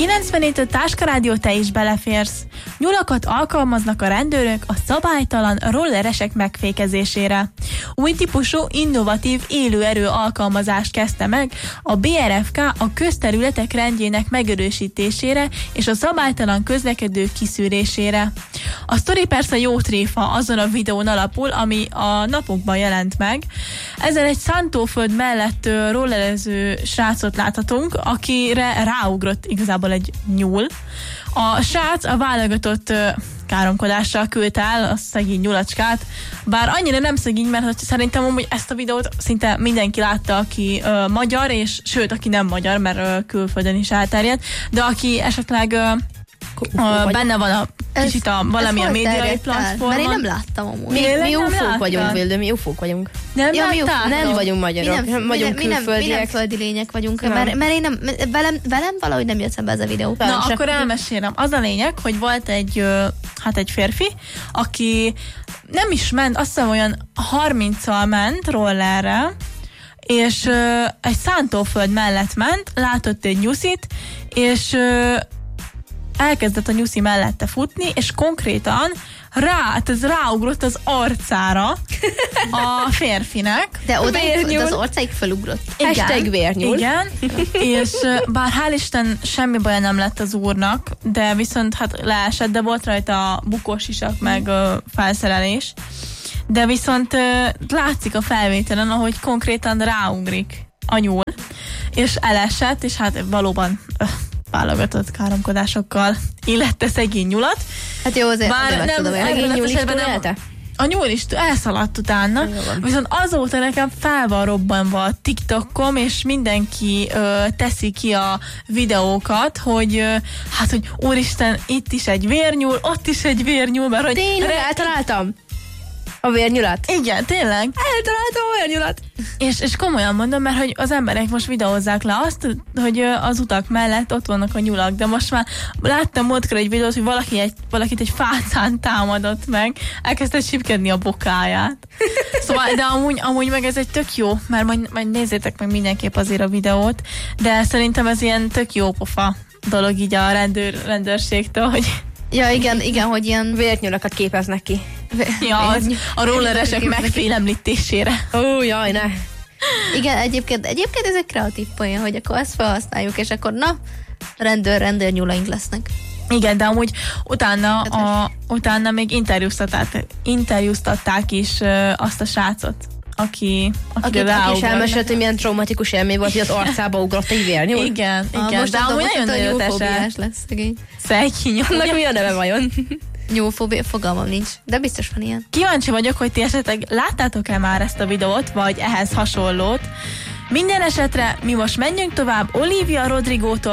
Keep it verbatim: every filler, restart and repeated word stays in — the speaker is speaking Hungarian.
kilencvennégy Táska Rádió, te is beleférsz. Nyulakat alkalmaznak a rendőrök a szabálytalan rolleresek megfékezésére. Új típusú, innovatív élőerő alkalmazást kezdte meg a bé er ef ká a közterületek rendjének megerősítésére és a szabálytalan közlekedők kiszűrésére. A sztori persze jó tréfa azon a videón alapul, ami a napokban jelent meg. Ezzel egy szántóföld mellett rollerező srácot láthatunk, akire ráugrott igazából egy nyúl. A srác a válogatott káromkodással küldte el a szegény nyulacskát, bár annyira nem szegény, mert szerintem amúgy ezt a videót szinte mindenki látta, aki ö, magyar, és sőt, aki nem magyar, mert ö, külföldön is elterjedt, de aki esetleg ö, ö, benne van a kicsit a valamilyen médiai platformon. Mert én nem láttam amúgy. Mi, mi ufók vagyunk, Vildő, mi ufók vagyunk. Nem, ja, mi ufók, nem vagyunk magyarok, mi nem, vagyunk mi nem, külföldiek. mi nem földi lények vagyunk, mert, mert én nem, velem, velem valahogy nem jött szembe ez a videó. Na, Na akkor elmesélem. Az a lényeg, hogy volt egy, hát egy férfi, aki nem is ment, azt hiszem olyan harminccal ment rollerre, és ö, egy szántóföld mellett ment, látott egy nyuszit, és ö, elkezdett a nyuszi mellette futni, és konkrétan rá, hát ez ráugrott az arcára a férfinek. De oda de az arcáig felugrott. Igen, hashtag vérnyúl. Igen, és bár hál' Isten semmi baj nem lett az úrnak, de viszont hát leesett, de volt rajta bukós isak, meg uh, felszerelés. De viszont uh, látszik a felvételen, ahogy konkrétan ráugrik a nyúl, és elesett, és hát valóban uh, válogatott káromkodásokkal illette szegény nyulat. Hát jó, azért bár nem, nem, szegény nyúl is túlélte? A nyúl is elszaladt utána, viszont azóta nekem fel van robbanva a TikTokom, és mindenki ö, teszi ki a videókat, hogy ö, hát, hogy úristen, itt is egy vérnyúl, ott is egy vérnyúl, mert hogy... Tényleg, re- eltaláltam a vérnyulat. Igen, tényleg. Eltaláltam a vérnyulat. És, és komolyan mondom, mert hogy az emberek most videózzák le azt, hogy az utak mellett ott vannak a nyulak, de most már láttam múltkor egy videót, hogy valaki egy, valakit egy fácán támadott meg, elkezdte csipkedni a bokáját. Szóval, de amúgy, amúgy meg ez egy tök jó, mert majd, majd nézzétek meg mindenképp azért a videót, de szerintem ez ilyen tök jó pofa dolog így a rendőr, rendőrségtől, hogy... Ja, igen, igen, hogy ilyen vérnyulakat képeznek ki. Ja, az, a rolleresek megfélemlítésére. Ó, jaj, ne. Igen, egyébként, egyébként ez egy kreatív poén, hogy akkor ezt felhasználjuk, és akkor na, rendőr, rendőr nyulaink lesznek. Igen, de amúgy utána, a, utána még interjúztatták, interjúztatták is uh, azt a srácot, aki, aki, aki is elmesélt, hogy milyen traumatikus élmény volt, hogy az arcába ugrott egy vérnyúl. Igen, ah, igen, most de amúgy nagyon nagyon nyúlfóbiás lesz szegény. Szegény. Annak mi a neve vajon? Nyúlfóbia, fogalmam nincs, de biztos van ilyen. Kíváncsi vagyok, hogy ti esetleg láttátok-e már ezt a videót, vagy ehhez hasonlót. Minden esetre mi most menjünk tovább Olivia Rodrigótól